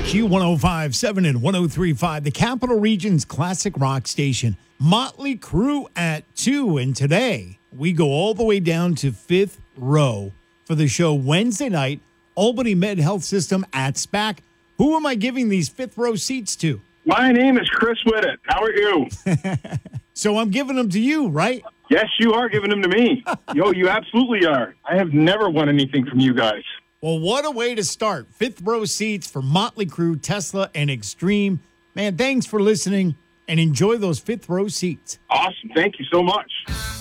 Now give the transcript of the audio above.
WHQ 105.7 and 103.5, the Capital Region's classic rock station. Motley Crue at 2. And today, we go all the way down to Fifth Row for the show Wednesday night, Albany Med Health System at SPAC. Who am I giving these fifth row seats to? My name is Chris Whitted. How are you? So I'm giving them to you, right? Yes, you are giving them to me. Yo, you absolutely are. I have never won anything from you guys. Well, what a way to start. Fifth row seats for Motley Crue, Tesla, and Extreme. Man, thanks for listening, and enjoy those fifth row seats. Awesome. Thank you so much.